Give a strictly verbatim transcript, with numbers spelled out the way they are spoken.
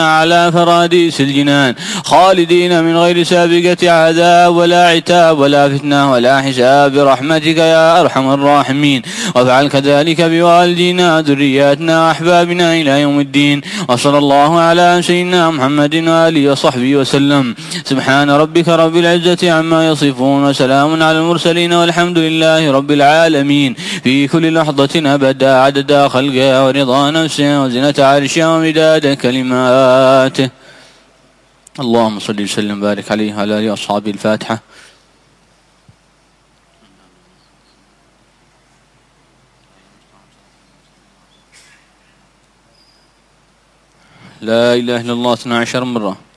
على فراديس الجنان خالدين من غير سابقة عذاب ولا عتاب ولا فتنة ولا حساب برحمتك يا أرحم الراحمين. وافعل كذلك بوالدينا ذرياتنا أحبابنا إلى يوم الدين. وصلى الله على سيدنا محمد وآله وصحبه وسلم. سبحان ربك رب العزة عما يصفون وسلام على المرسلين والحمد لله رب العالمين في كل لحظة أبدا عدد خلقه ورضا نفسه وزنة عرشه ومداد كلماته. اللهم صل وسلم وبارك عليه وعلى آله وأصحابه. الفاتحة. لا إله إلا الله اثنا عشر مرة.